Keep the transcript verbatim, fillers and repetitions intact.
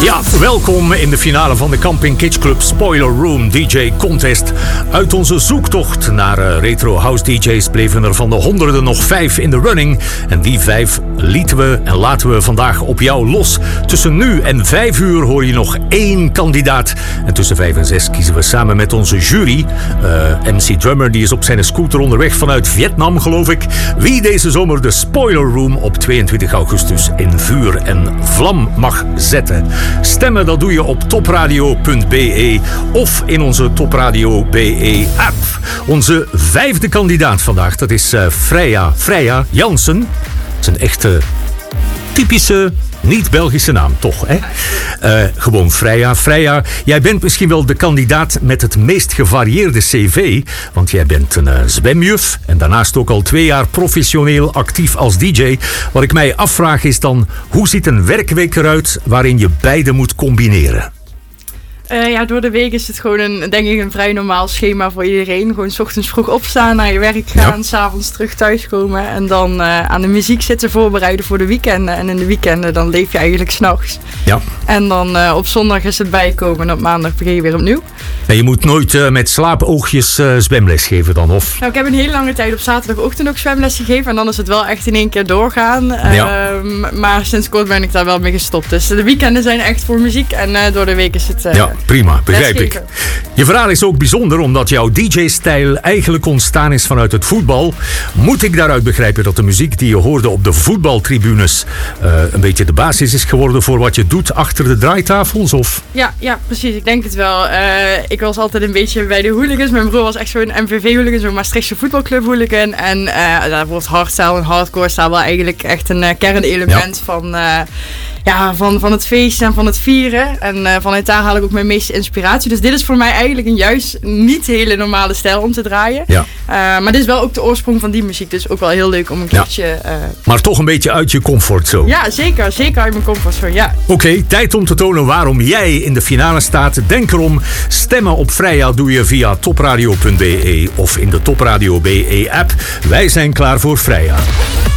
Ja, welkom in de finale van de Camping Kitsch Club Spoiler Room D J Contest. Uit onze zoektocht naar uh, retro house D J's bleven er van de honderden nog vijf in de running. En die vijf lieten we en laten we vandaag op jou los. Tussen nu en vijf uur hoor je nog één kandidaat. En tussen vijf en zes kiezen we samen met onze jury, uh, M C Drummer, die is op zijn scooter onderweg vanuit Vietnam, geloof ik, wie deze zomer de Spoiler Room op tweeëntwintig augustus in vuur en vlam mag zetten. Stemmen, dat doe je op topradio punt b e of in onze Topradio B E app. Onze vijfde kandidaat vandaag, dat is uh, Freya, Freya Jansen. Dat is een echte typische niet-Belgische naam, toch, hè? Uh, gewoon Freya. Freya, jij bent misschien wel de kandidaat met het meest gevarieerde cv, want jij bent een uh, zwemjuf en daarnaast ook al twee jaar professioneel actief als D J. Wat ik mij afvraag is dan, hoe ziet een werkweek eruit waarin je beide moet combineren? Uh, ja, door de week is het gewoon een, denk ik, een vrij normaal schema voor iedereen. Gewoon 's ochtends vroeg opstaan, naar je werk gaan, ja. 's avonds terug thuiskomen en dan uh, aan de muziek zitten voorbereiden voor de weekenden. En in de weekenden dan leef je eigenlijk 's nachts. Ja. En dan uh, op zondag is het bijkomen en op maandag begin je weer opnieuw. En je moet nooit uh, met slaapoogjes uh, zwemles geven dan, of? Nou, ik heb een hele lange tijd op zaterdagochtend ook zwemles gegeven en dan is het wel echt in één keer doorgaan. Ja. Uh, maar sinds kort ben ik daar wel mee gestopt. Dus de weekenden zijn echt voor muziek en uh, door de week is het... Uh, ja. Prima, begrijp ik. Je verhaal is ook bijzonder omdat jouw D J-stijl eigenlijk ontstaan is vanuit het voetbal. Moet ik daaruit begrijpen dat de muziek die je hoorde op de voetbaltribunes uh, een beetje de basis is geworden voor wat je doet achter de draaitafels? Of? Ja, ja, precies. Ik denk het wel. Uh, ik was altijd een beetje bij de hooligans. Mijn broer was echt zo'n M V V-hooligan, zo'n Maastrichtse voetbalclub hooligan. En uh, daar wordt hardstyle en hardcore style wel eigenlijk echt een uh, kernelement ja. van... Uh, Ja, van, van het feesten en van het vieren. En uh, vanuit daar haal ik ook mijn meeste inspiratie. Dus dit is voor mij eigenlijk een juist niet hele normale stijl om te draaien. Ja. Uh, maar dit is wel ook de oorsprong van die muziek. Dus ook wel heel leuk om een keertje... Ja. Uh... Maar toch een beetje uit je comfortzone. Ja, zeker. Zeker uit mijn comfortzone, ja. Oké, okay, tijd om te tonen waarom jij in de finale staat. Denk erom, stemmen op Freya doe je via topradio punt b e of in de Topradio B E app. Wij zijn klaar voor Freya.